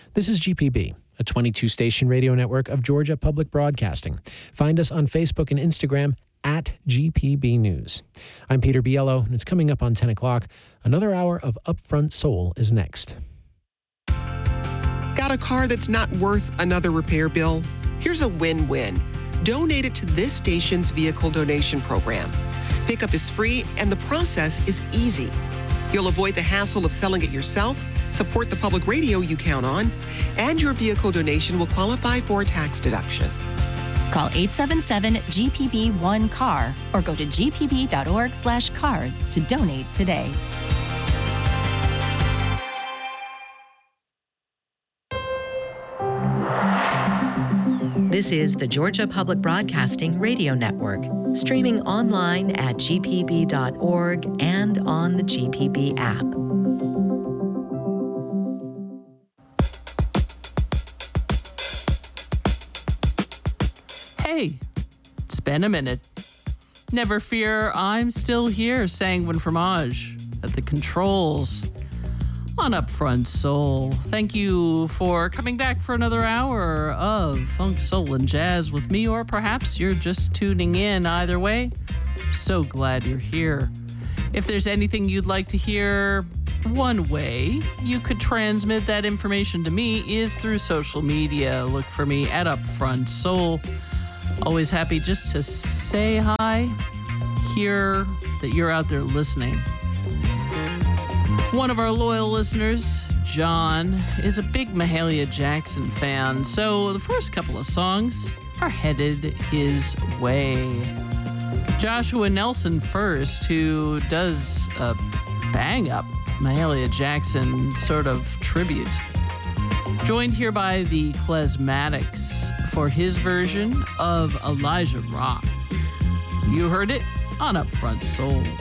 This is GPB, a 22-station radio network of Georgia Public Broadcasting. Find us on Facebook and Instagram at GPB News. I'm Peter Biello, and it's coming up on 10 o'clock. Another hour of Upfront Soul is next. Got a car that's not worth another repair bill? Here's a win-win. Donate it to this station's vehicle donation program. Pickup is free and the process is easy. You'll avoid the hassle of selling it yourself, support the public radio you count on, and your vehicle donation will qualify for a tax deduction. Call 877-GPB-1-CAR or go to gpb.org/cars to donate today. This is the Georgia Public Broadcasting Radio Network, streaming online at gpb.org and on the GPB app. Hey, it's been a minute. Never fear, I'm still here, Sanguine Fromage, at the controls on Upfront Soul. Thank you for coming back for another hour of funk, soul, and jazz with me, or perhaps you're just tuning in. Either way, so glad you're here. If there's anything you'd like to hear, one way you could transmit that information to me is through social media. Look for me at Upfront Soul. Always happy just to say hi, hear that you're out there listening. One of our loyal listeners, John, is a big Mahalia Jackson fan, so the first couple of songs are headed his way. Joshua Nelson first, who does a bang-up Mahalia Jackson sort of tribute. Joined here by the Klezmatics for his version of Elijah Rock. You heard it on Upfront Soul.